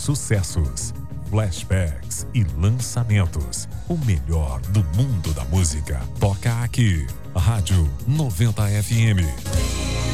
sucessos, flashbacks e lançamentos. O melhor do mundo da música toca aqui. Rádio 90 FM.